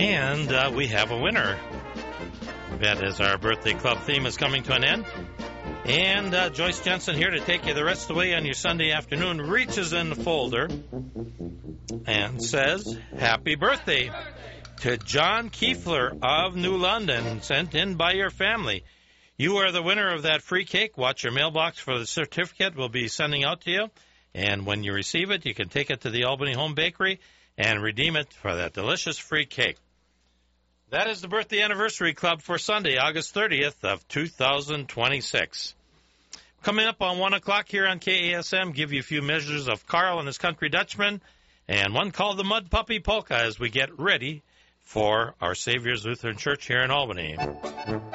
And we have a winner. That is our birthday club theme is coming to an end. And Joyce Jensen here to take you the rest of the way on your Sunday afternoon reaches in the folder and says, Happy birthday to John Kiefler of New London, sent in by your family. You are the winner of that free cake. Watch your mailbox for the certificate we'll be sending out to you. And when you receive it, you can take it to the Albany Home Bakery and redeem it for that delicious free cake. That is the Birthday Anniversary Club for Sunday, August 30th of 2026. Coming up on 1 o'clock here on KASM, give you a few measures of Carl and his Country Dutchman, and one called the Mud Puppy Polka as we get ready for our Savior's Lutheran Church here in Albany.